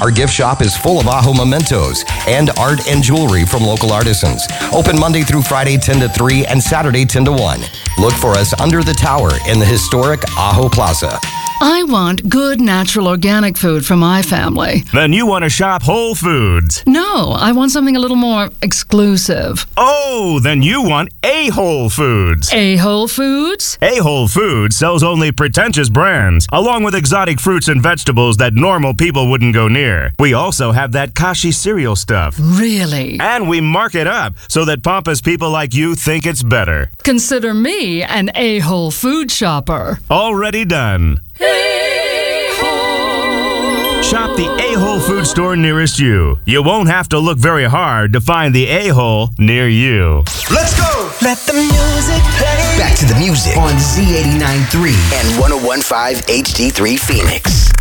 Our gift shop is full of Ajo mementos and art and jewelry from local artisans. Open Monday through Friday 10 to 3 and Saturday 10 to 1. Look for us under the tower in the historic Ajo Plaza. I want good, natural, organic food for my family. Then you want to shop Whole Foods. No, I want something a little more exclusive. Oh, then you want A Whole Foods. A Whole Foods? A Whole Foods sells only pretentious brands, along with exotic fruits and vegetables that normal people wouldn't go near. We also have that Kashi cereal stuff. Really? And we mark it up so that pompous people like you think it's better. Consider me an A Whole Food shopper. Already done. Shop the A-Hole food store nearest you. You won't have to look very hard to find the A-Hole near you. Let's go! Let the music play. Back to the music on Z89.3 and 101.5 HD3 Phoenix.